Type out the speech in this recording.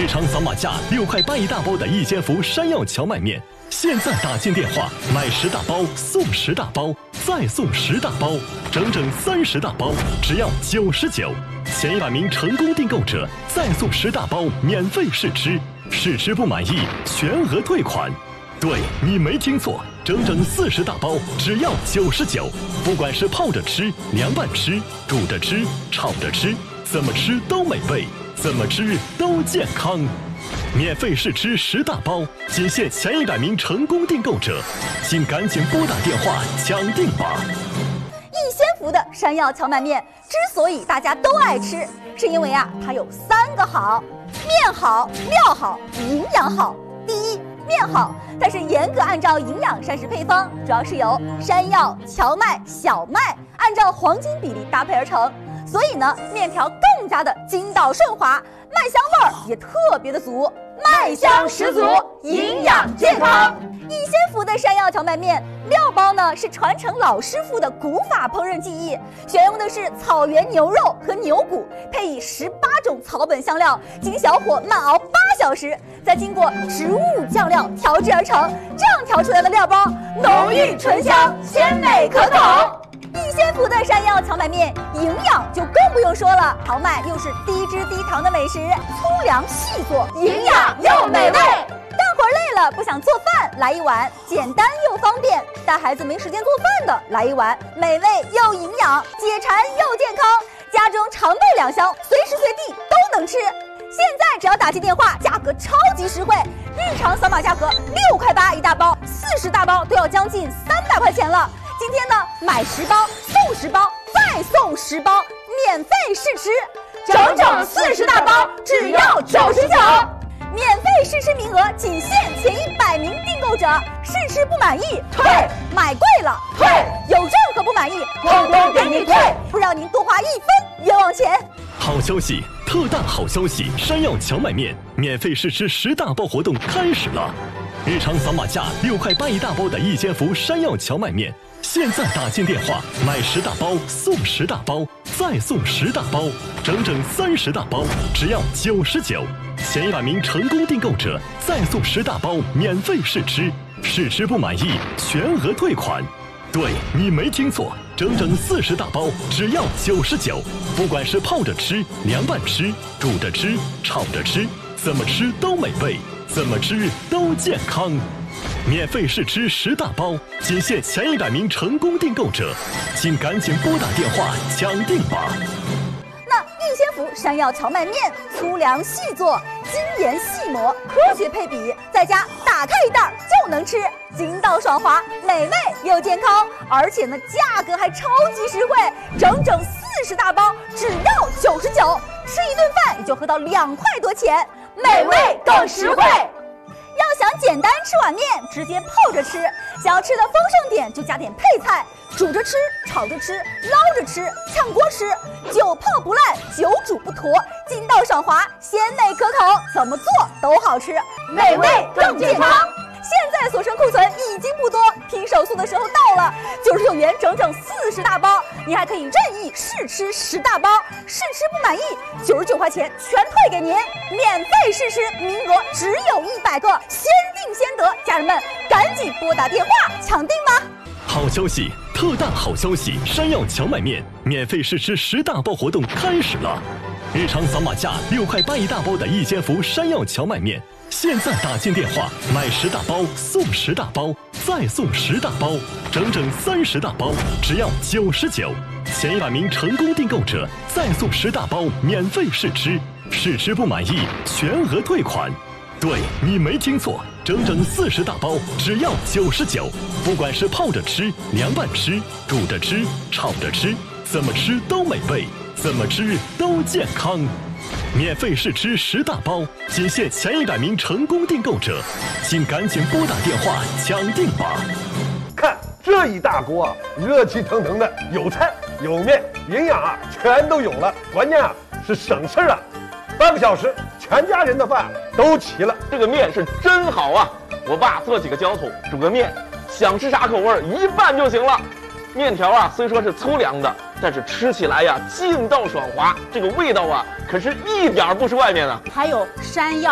日常扫码价6块8一大包的一千伏山药荞麦面，现在打进电话买10大包送10大包，再送10大包，整整30大包，只要99。前100名成功订购者再送10大包免费试吃，试吃不满意全额退款。对，你没听错，整整40大包，只要99。不管是泡着吃、凉拌吃、煮着吃、炒着吃，怎么吃都美味，怎么吃都健康。免费试吃10大包，仅限前100名成功订购者，请赶紧拨打电话抢订吧。 易先福的山药荞麦面之所以大家都爱吃，是因为它有3个好：面好、料好、营养好。第一，面好，它是严格按照营养膳食配方，主要是由山药、荞麦、小麦按照黄金比例搭配而成，所以呢，面条更加的筋道顺滑，麦香味儿也特别的足，麦香十足，营养健康。易先福的山药荞麦面料包呢是传承老师傅的古法烹饪技艺，选用的是草原牛肉和牛骨，配以18种草本香料，经小火慢熬8小时，再经过植物酱料调制而成，这样调出来的料包浓郁醇香，鲜美可口。易先福的山药荞麦面营养就更不用说了，荞麦又是低脂低糖的美食，粗粮细做，营养又美味。干活累了不想做饭，来一碗简单又方便；带孩子没时间做饭的，来一碗美味又营养，解馋又健康，家中常备2箱，随时随地都能吃。现在只要打进电话，价格超级实惠，日常扫码价格6块8一大包，40大包都要将近300块钱了。今天呢，买10包送10包，再送10包，免费试吃，整整40大包，只要99。免费试吃名额仅限前100名订购者，试吃不满意退，买贵了退，有任何不满意统统给您退，不让您多花1分冤枉钱。 好消息，特大好消息！山药荞麦面免费试吃10大包活动开始了。日常扫码价6块8一大包的易先福山药荞麦面，现在打进电话买10大包送10大包，再送10大包，整整30大包，只要99。前100名成功订购者再送10大包免费试吃，试吃不满意全额退款。对，你没听错，整整40大包，只要99。不管是泡着吃、凉拌吃、煮着吃、炒着吃，怎么吃都美味，怎么吃都健康。免费试吃10大包，仅限前100名成功订购者，请赶紧拨打电话抢订吧。 那易先福山药荞麦面粗粮细做，精研细磨，科学配比，在家打开一袋就能吃，筋道爽滑，美味又健康，而且呢价格还超级实惠，整整40大包只要99，吃一顿饭也就合到2块多钱，美味更实惠。要想简单吃碗面，直接泡着吃；想要吃的丰盛点，就加点配菜，煮着吃、炒着吃、捞着吃、炝锅吃，久泡不烂，久煮不坨，筋道爽滑，鲜美可口，怎么做都好吃，美味更健康。现在所剩库存已经不多，拼手速的时候到了，99元整整40大包，你还可以任意试吃10大包，试吃不满意99块钱全退给您，免费试吃，名额只有100个，先订先得，家人们赶紧拨打电话抢订吧。 好消息，特大好消息！山药荞麦面免费试吃10大包活动开始了。日常扫码价6块8一大包的易先福山药荞麦面，现在打进电话买10大包送10大包，再送10大包，整整30大包，只要99。前100名成功订购者再送10大包免费试吃，试吃不满意全额退款。对，你没听错，整整40大包，只要99。不管是泡着吃、凉拌吃、煮着吃、炒着吃，怎么吃都美味，怎么吃都健康。免费试吃10大包，仅限前100名成功订购者，请赶紧拨打电话抢订吧。 看这一大锅啊，热气腾腾的，有菜有面，营养啊全都有了，关键啊是省事啊。半个小时，全家人的饭都齐了。 这个面是真好啊！我爸做几个浇头，煮个面，想吃啥口味一拌就行了。面条啊，虽说是粗粮的，但是吃起来呀，劲道爽滑，这个味道啊，可是一点不输外面的。 还有山药。